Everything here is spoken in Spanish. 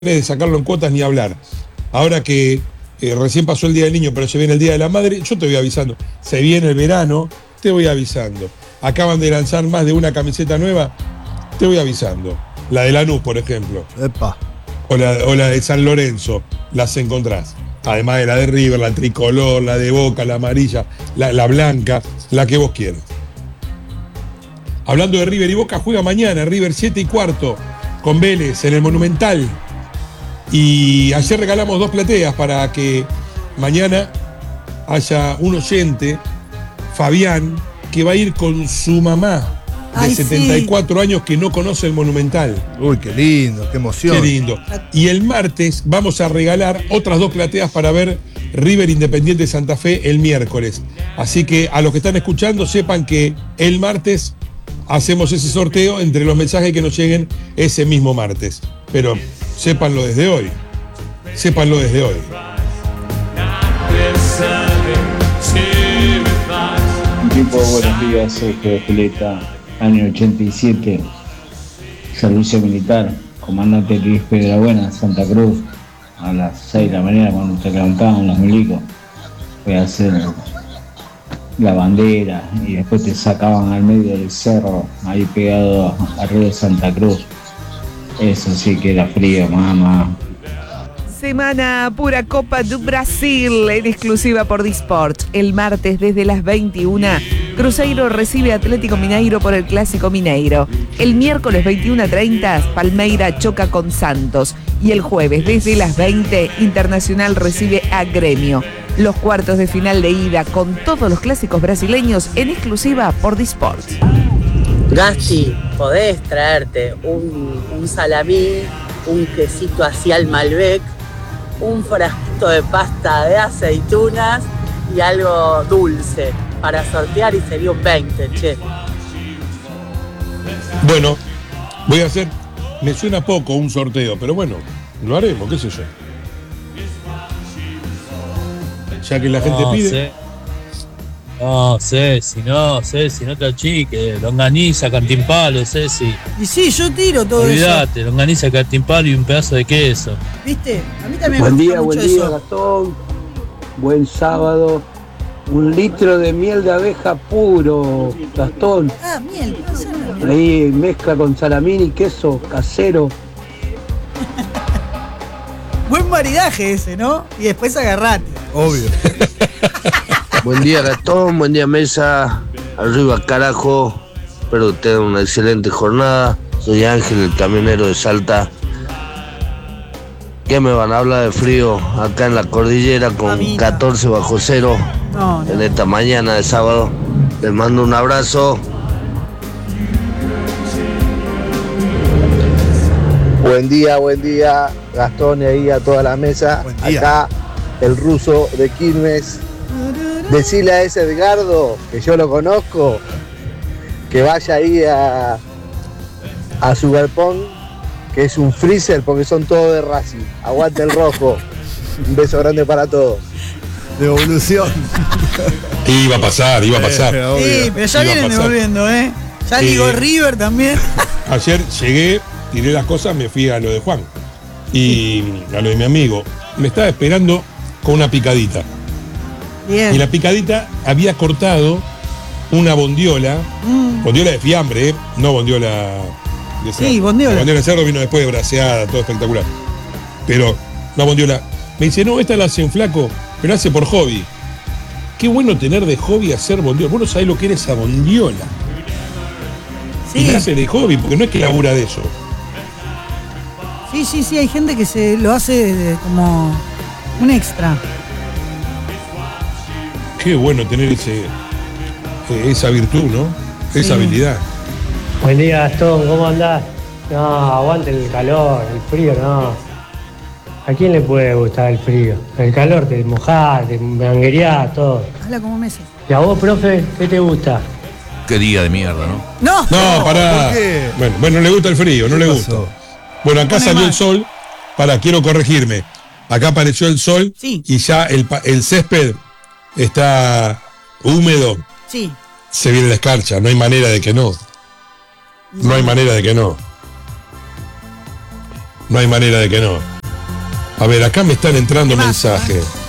de sacarlo en cuotas ni hablar. Ahora que recién pasó el Día del Niño, pero se viene el Día de la Madre, yo te voy avisando. Se viene el verano, te voy avisando. Acaban de lanzar más de una camiseta nueva, te voy avisando. La de Lanús, por ejemplo. Epa. O la de San Lorenzo, las encontrás. Además de la de River, la tricolor, la de Boca, la amarilla, la blanca, la que vos quieras. Hablando de River y Boca, juega mañana River 7:15 con Vélez en el Monumental. Y ayer regalamos 2 plateas para que mañana haya un oyente, Fabián, que va a ir con su mamá de 74 años que no conoce el Monumental. Uy, qué lindo, qué emoción. Qué lindo. Y el martes vamos a regalar otras 2 plateas para ver River Independiente Santa Fe el miércoles. Así que a los que están escuchando sepan que el martes hacemos ese sorteo entre los mensajes que nos lleguen ese mismo martes. Pero sépanlo desde hoy. Sépanlo desde hoy. Equipo, buenos días, Sergio Pileta, año 87, servicio militar, comandante Luis Piedrabuena, Santa Cruz, a las 6 de la mañana cuando se levantaban los milicos, voy a hacer la bandera y después te sacaban al medio del cerro, ahí pegado al río de Santa Cruz. Eso sí que era frío, mamá. Semana pura Copa do Brasil en exclusiva por Disport. El martes desde las 21, Cruzeiro recibe a Atlético Mineiro por el Clásico Mineiro. El miércoles 21:30, Palmeira choca con Santos. Y el jueves desde las 20, Internacional recibe a Gremio. Los cuartos de final de ida con todos los clásicos brasileños en exclusiva por Disport. Gasti, podés traerte un salamí, un quesito así al Malbec, un frasquito de pasta de aceitunas y algo dulce para sortear y sería un 20, che. Bueno, voy a hacer, me suena poco un sorteo, pero bueno, lo haremos, qué sé yo. Ya que la gente pide. No, Ceci, no te achiques. Longaniza, cantimpalo, Ceci. Y sí, yo tiro todo Olvídate, longaniza, cantimpalo y un pedazo de queso. ¿Viste? A mí también Buen me día, gusta buen mucho día, eso. Gastón. Buen sábado. 1 litro de miel de abeja puro, Gastón. Ah, miel, puede ser la miel. Ahí mezcla con salamín y queso casero. Buen maridaje ese, ¿no? Y después agarrate. Obvio. Buen día, Gastón, buen día, mesa. Arriba, carajo. Espero que tengan una excelente jornada. Soy Ángel, el camionero de Salta. ¿Qué me van a hablar de frío acá en la cordillera con 14 bajo cero en esta mañana de sábado? Les mando un abrazo. Buen día, Gastón y ahí a toda la mesa. Acá el ruso de Quilmes. Decirle a ese Edgardo, que yo lo conozco, que vaya ahí a su galpón, que es un freezer porque son todos de Racing. Aguante el rojo. Un beso grande para todos. Devolución. Iba a pasar. Sí, pero ya vienen devolviendo, ¿eh? Ya ligó River también. Ayer llegué, tiré las cosas, me fui a lo de Juan y a lo de mi amigo. Me estaba esperando con una picadita. Bien. Y la picadita había cortado una bondiola, bondiola de fiambre, no bondiola de cerdo. Sí, bondiola. La bondiola de cerdo vino después de braseada, todo espectacular. Pero una bondiola. Me dice, no, esta la hace un flaco, pero hace por hobby. Qué bueno tener de hobby hacer bondiola. Vos no sabés lo que era esa bondiola. Sí. Y la hace de hobby, porque no es que labura de eso. Sí, hay gente que se lo hace como un extra. Qué bueno tener esa virtud, ¿no? Esa habilidad. Buen día, Gastón, ¿cómo andás? No, aguante el calor, el frío no. ¿A quién le puede gustar el frío? El calor te mojás, te manguereás, todo. Habla como Messi. ¿Y a vos, profe, qué te gusta? Qué día de mierda, ¿no? No, pará. ¿Por qué? Bueno, le gusta el frío, no le gusta. Bueno, acá salió el sol. Quiero corregirme. Acá apareció el sol y ya el césped está húmedo. Sí. Se viene la escarcha, no hay manera de que no. No hay manera de que no. No hay manera de que no. A ver, acá me están entrando mensajes.